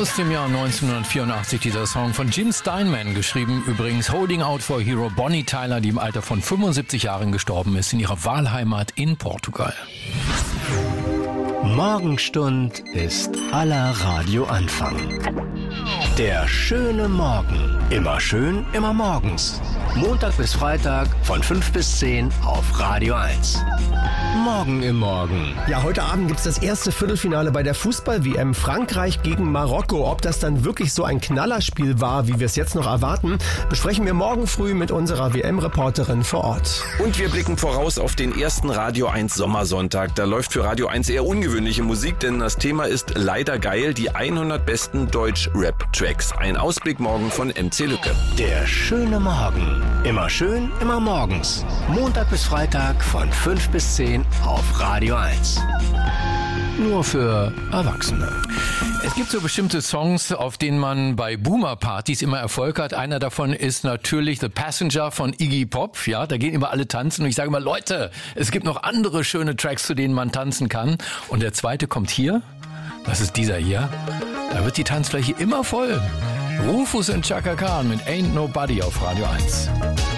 Aus dem Jahr 1984 dieser Song von Jim Steinman, geschrieben übrigens Holding Out for Hero Bonnie Tyler, die im Alter von 75 Jahren gestorben ist, in ihrer Wahlheimat in Portugal. Morgenstund ist aller Radioanfang. Der schöne Morgen. Immer schön, immer morgens. Montag bis Freitag von 5 bis 10 auf Radio 1. Morgen im Morgen. Ja, heute Abend gibt's das erste Viertelfinale bei der Fußball-WM Frankreich gegen Marokko. Ob das dann wirklich so ein Knallerspiel war, wie wir es jetzt noch erwarten, besprechen wir morgen früh mit unserer WM-Reporterin vor Ort. Und wir blicken voraus auf den ersten Radio 1 Sommersonntag. Da läuft für Radio 1 eher ungewöhnliche Musik, denn das Thema ist leider geil, die 100 besten Deutsch-Rap-Tracks. Ein Ausblick morgen von MC Lücke. Der schöne Morgen. Immer schön, immer morgens. Montag bis Freitag von 5 bis 10 auf Radio 1. Nur für Erwachsene. Es gibt so bestimmte Songs, auf denen man bei Boomer-Partys immer Erfolg hat. Einer davon ist natürlich The Passenger von Iggy Pop. Ja, da gehen immer alle tanzen und ich sage immer, Leute, es gibt noch andere schöne Tracks, zu denen man tanzen kann. Und der zweite kommt hier. Das ist dieser hier. Da wird die Tanzfläche immer voll. Rufus und Chaka Khan mit Ain't Nobody auf Radio 1.